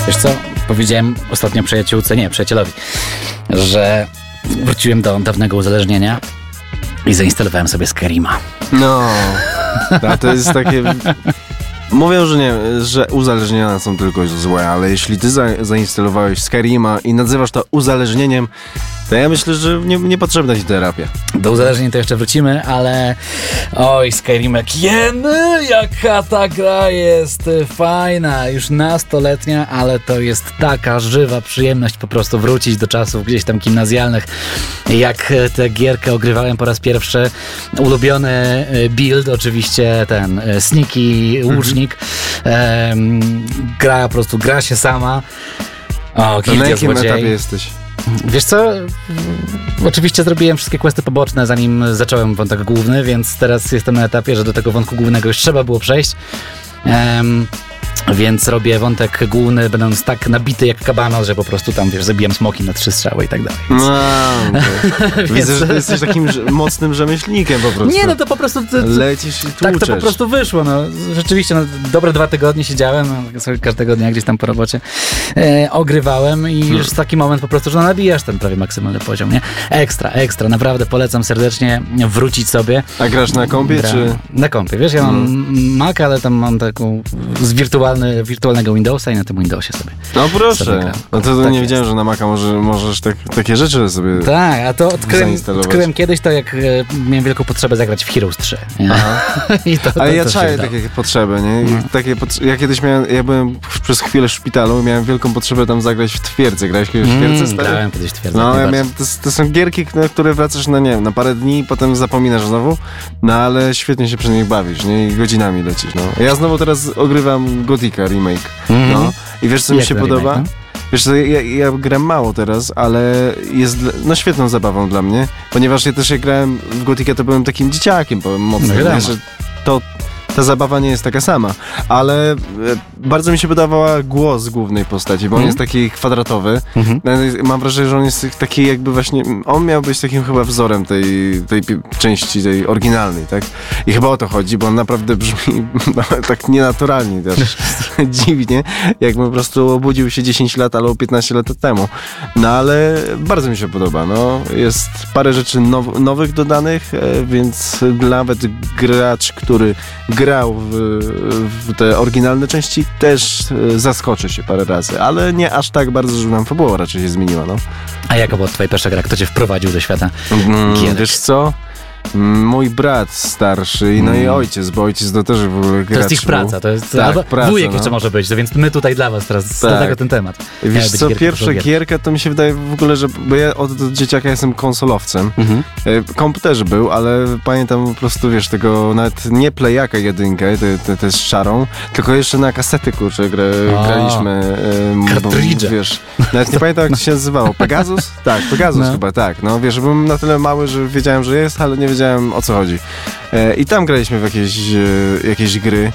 Wiesz co, powiedziałem ostatnio przyjacielowi, że wróciłem do dawnego uzależnienia i zainstalowałem sobie Skyrima. No, a to jest takie... Mówią, że nie, że uzależnienia są tylko złe, ale jeśli ty zainstalowałeś Skyrima i nazywasz to uzależnieniem, to ja myślę, że niepotrzebna ci terapia. Do uzależnień to jeszcze wrócimy, ale oj, Skyrimek, jaka ta gra jest fajna, już nastoletnia, ale to jest taka żywa przyjemność po prostu wrócić do czasów gdzieś tam gimnazjalnych, jak tę gierkę ogrywałem po raz pierwszy. Ulubiony build, oczywiście ten Sneaky łucznik, gra po prostu, gra się sama. O, to na jakim etapie jesteś? Wiesz co, oczywiście zrobiłem wszystkie questy poboczne, zanim zacząłem wątek główny, więc teraz jestem na etapie, że do tego wątku głównego już trzeba było przejść. Więc robię wątek główny, będąc tak nabity jak kabanos, że po prostu tam, wiesz, zabijam smoki na 3 strzały i tak dalej. Więc... Okay. Widzę, że ty jesteś takim mocnym rzemieślnikiem po prostu. Nie, no to po prostu... Lecisz i tłuczesz. Tak to po prostu wyszło, no. Rzeczywiście, no, dobre 2 tygodnie siedziałem, sobie każdego dnia gdzieś tam po robocie ogrywałem i już taki moment po prostu, że nabijasz ten prawie maksymalny poziom, nie? Ekstra, naprawdę polecam serdecznie wrócić sobie. A grasz na kompie, czy...? Na kompie, wiesz, ja mam Mac, ale tam mam taką wirtualnego Windowsa i na tym Windowsie sobie. No proszę. No to tak nie wiedziałem, że na Maca możesz takie rzeczy sobie tak, a to odkryłem kiedyś to, jak miałem wielką potrzebę zagrać w Heroes 3. Ale ja czaję takie potrzeby, nie? Ja kiedyś byłem przez chwilę w szpitalu i miałem wielką potrzebę tam zagrać w Twierdzę. Grałeś kiedyś w Twierdzę? Grałem kiedyś w Twierdzę. No, ja miałem, to są gierki, na które wracasz na parę dni, potem zapominasz znowu, no ale świetnie się przy nich bawisz, nie? I godzinami lecisz, no. Ja znowu teraz ogrywam Gothica remake, no. I wiesz, co mi się podoba? Remake, no? Wiesz co, ja gram mało teraz, ale jest świetną zabawą dla mnie, ponieważ ja też jak grałem w Gothica, to byłem takim dzieciakiem, powiem mocno, że ta zabawa nie jest taka sama, ale bardzo mi się podobała głos głównej postaci, bo on jest taki kwadratowy. Mam wrażenie, że on jest taki jakby właśnie, on miał być takim chyba wzorem tej części, tej oryginalnej, tak? I chyba o to chodzi, bo on naprawdę brzmi tak nienaturalnie też, dziwnie, jakby po prostu obudził się 10 lat albo 15 lat temu. No ale bardzo mi się podoba, no. Jest parę rzeczy nowych dodanych, więc nawet gracz, który grał w te oryginalne części, też zaskoczy się parę razy, ale nie aż tak bardzo, że nam fabuła raczej się zmieniła, no. A jaka była twoja pierwsza gra? Kto cię wprowadził do świata gierek? Wiesz co? Mój brat starszy i ojciec, bo ojciec to też w ogóle gracz. To jest ich praca, to jest praca, wujek jeszcze może być, więc my tutaj dla was teraz z ten temat. Wiesz co, pierwsza gierka to mi się wydaje w ogóle, że bo ja od dzieciaka jestem konsolowcem. Komp też był, ale pamiętam po prostu, wiesz, tego nawet nie Playaka jedynkę, to jest szarą, tylko jeszcze na kasety, kurczę, graliśmy. Kartridże. Wiesz, nawet nie pamiętam, jak to się nazywało. Pegasus? Tak, Pegasus chyba, tak. No wiesz, byłem na tyle mały, że wiedziałem, że jest, ale nie wiedziałem, o co chodzi. I tam graliśmy w jakieś gry,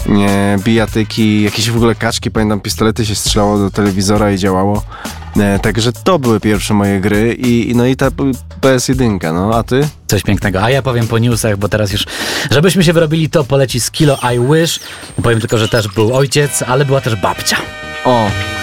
bijatyki, jakieś w ogóle kaczki, pamiętam, pistolety się strzelało do telewizora i działało. Także to były pierwsze moje gry i ta PS1, no, a ty? Coś pięknego, a ja powiem po newsach, bo teraz już, żebyśmy się wyrobili, to poleci Skilo I Wish. Powiem tylko, że też był ojciec, ale była też babcia. O,